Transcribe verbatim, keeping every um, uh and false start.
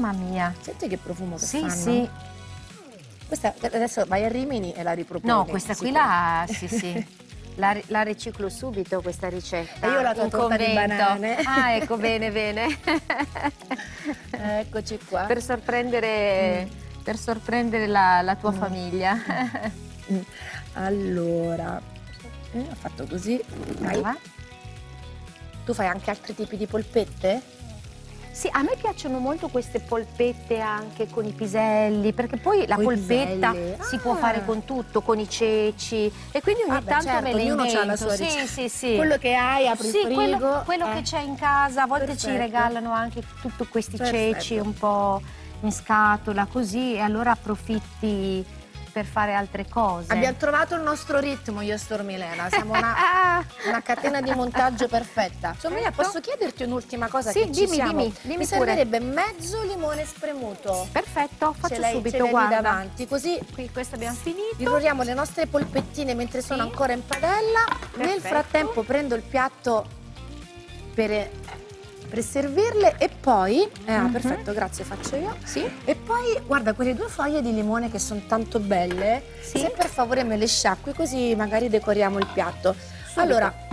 mamma mia. Senti che profumo che Sì, fanno? sì. Questa adesso vai a Rimini e la riproponi. No, questa qui sicuro. la, sì, sì. La, la riciclo subito questa ricetta. E io la tua in torta di convento. banane. Ah, ecco, bene, bene. Eccoci qua. Per sorprendere, mm. per sorprendere la, la tua mm. famiglia. Mm. Allora, eh, ho fatto così. Vai. Va. Tu fai anche altri tipi di polpette? Sì, a me piacciono molto queste polpette anche con i piselli, perché poi la Coi polpetta piselli. si Ah. può fare con tutto, con i ceci, e quindi ogni Ah, beh, tanto certo, me le ognuno invento. c'ha la sua sì, ricetta. sì, sì. Quello che hai, apri sì, il frigo. quello, quello eh. che c'è in casa, a volte Perfetto. ci regalano anche tutti questi Perfetto. ceci un po' in scatola, così, e allora approfitti per fare altre cose. Abbiamo trovato il nostro ritmo, io e Stormilena, siamo una, una catena di montaggio perfetta. Stormilena, Ecco. Posso chiederti un'ultima cosa? Sì, che ci dimmi, siamo? dimmi, dimmi Mi pure. servirebbe mezzo limone spremuto. Perfetto, faccio ce l'hai, subito, ce l'hai lì guarda. davanti, così Qui questo abbiamo finito. ritiriamo le nostre polpettine mentre sono Sì. ancora in padella. Nel Perfetto. frattempo prendo il piatto per, per servirle e poi, eh, ah, Mhm. perfetto, grazie, faccio io. Sì. E poi, guarda, quelle due foglie di limone che sono tanto belle, Sì. se per favore me le sciacqui così magari decoriamo il piatto. Subito. Allora,